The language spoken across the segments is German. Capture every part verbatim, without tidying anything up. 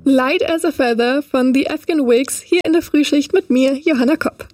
Light as a Feather von The Afghan Wigs hier in der Frühschicht mit mir, Johanna Kopp.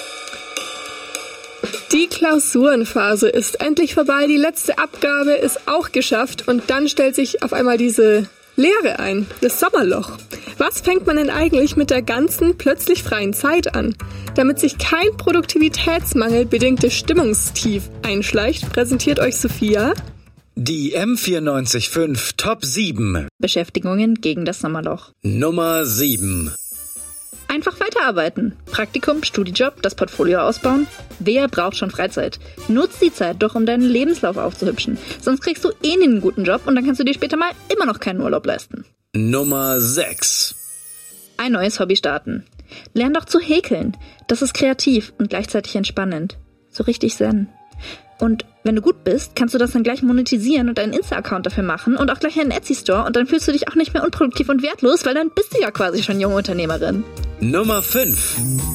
Die Klausurenphase ist endlich vorbei, die letzte Abgabe ist auch geschafft und dann stellt sich auf einmal diese Leere ein, das Sommerloch. Was fängt man denn eigentlich mit der ganzen plötzlich freien Zeit an? Damit sich kein Produktivitätsmangel bedingtes Stimmungstief einschleicht, präsentiert euch Sophia die M vierundneunzig Komma fünf Top sieben Beschäftigungen gegen das Sommerloch. Nummer sieben. Einfach weiterarbeiten. Praktikum, Studijob, das Portfolio ausbauen. Wer braucht schon Freizeit? Nutz die Zeit doch, um deinen Lebenslauf aufzuhübschen. Sonst kriegst du eh nie einen guten Job und dann kannst du dir später mal immer noch keinen Urlaub leisten. Nummer sechs. Ein neues Hobby starten. Lern doch zu häkeln. Das ist kreativ und gleichzeitig entspannend. So richtig zen. Und wenn du gut bist, kannst du das dann gleich monetisieren und einen Insta-Account dafür machen und auch gleich einen Etsy-Store und dann fühlst du dich auch nicht mehr unproduktiv und wertlos, weil dann bist du ja quasi schon junge Unternehmerin. Nummer fünf.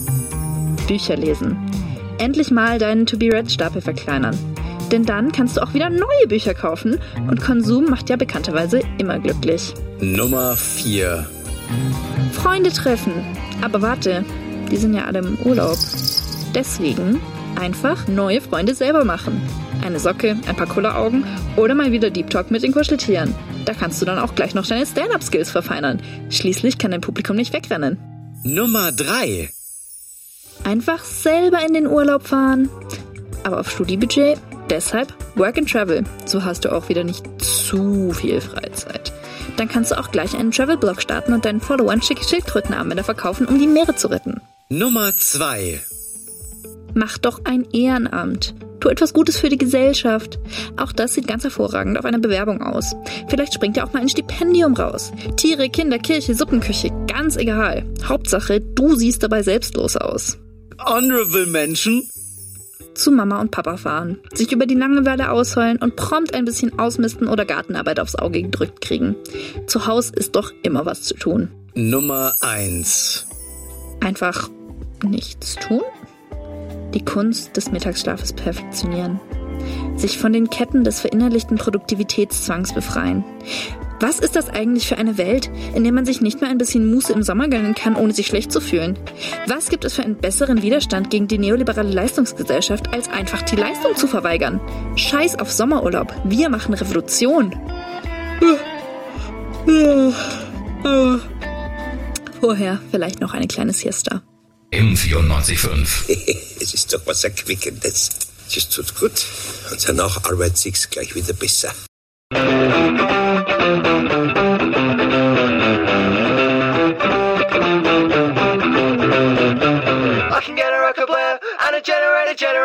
Bücher lesen. Endlich mal deinen To-Be-Read-Stapel verkleinern. Denn dann kannst du auch wieder neue Bücher kaufen und Konsum macht ja bekannterweise immer glücklich. Nummer vier. Freunde treffen. Aber warte, die sind ja alle im Urlaub. Deswegen einfach neue Freunde selber machen. Eine Socke, ein paar Kulleraugen oder mal wieder Deep Talk mit den Kuscheltieren. Da kannst du dann auch gleich noch deine Stand-Up-Skills verfeinern. Schließlich kann dein Publikum nicht wegrennen. Nummer drei. Einfach selber in den Urlaub fahren. Aber auf Studiebudget. Deshalb Work and Travel. So hast du auch wieder nicht zu viel Freizeit. Dann kannst du auch gleich einen Travel-Blog starten und deinen Followern schicke Schildkrötenarmbänder verkaufen, um die Meere zu retten. Nummer zwei. Mach doch ein Ehrenamt. Tu etwas Gutes für die Gesellschaft. Auch das sieht ganz hervorragend auf einer Bewerbung aus. Vielleicht springt ja auch mal ein Stipendium raus. Tiere, Kinder, Kirche, Suppenküche, ganz egal. Hauptsache, du siehst dabei selbstlos aus. Honorable Menschen. Zu Mama und Papa fahren, sich über die Langeweile ausheulen und prompt ein bisschen ausmisten oder Gartenarbeit aufs Auge gedrückt kriegen. Zu Hause ist doch immer was zu tun. Nummer eins. Einfach nichts tun? Die Kunst des Mittagsschlafes perfektionieren. Sich von den Ketten des verinnerlichten Produktivitätszwangs befreien. Was ist das eigentlich für eine Welt, in der man sich nicht mehr ein bisschen Muße im Sommer gönnen kann, ohne sich schlecht zu fühlen? Was gibt es für einen besseren Widerstand gegen die neoliberale Leistungsgesellschaft, als einfach die Leistung zu verweigern? Scheiß auf Sommerurlaub. Wir machen Revolution. Vorher vielleicht noch eine kleine Siesta. M vierundneunzig Komma fünf. Es ist doch was Erquickendes. Es tut gut. Und danach arbeitet sich's gleich wieder besser. I can get a record player and a generator generator.